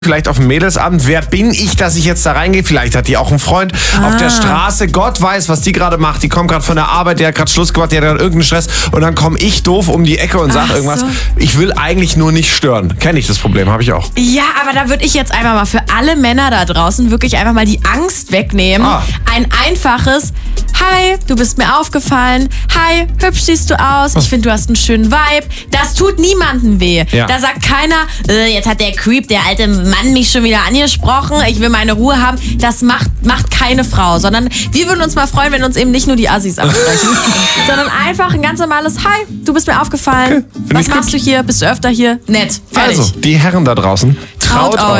Vielleicht auf dem Mädelsabend, wer bin ich, dass ich jetzt da reingehe? Vielleicht hat die auch einen Freund auf der Straße. Gott weiß, was die gerade macht. Die kommt gerade von der Arbeit, die hat gerade Schluss gemacht, die hat gerade irgendeinen Stress. Und dann komme ich doof um die Ecke und sage irgendwas. Ich will eigentlich nur nicht stören. Kenne ich das Problem, habe ich auch. Ja, aber da würde ich jetzt einfach mal für alle Männer da draußen wirklich einfach mal die Angst wegnehmen. Ein einfaches: Hi, du bist mir aufgefallen. Hi, hübsch siehst du aus. Ich finde, du hast einen schönen Vibe. Das tut niemandem weh. Ja. Da sagt keiner, jetzt hat der Creep, der alte Mann, mich schon wieder angesprochen. Ich will meine Ruhe haben. Das macht keine Frau. Sondern wir würden uns mal freuen, wenn uns eben nicht nur die Assis ansprechen, sondern einfach ein ganz normales: Hi, du bist mir aufgefallen. Okay, was machst du hier? Bist du öfter hier? Nett. Fertig. Also, die Herren da draußen, traut euch.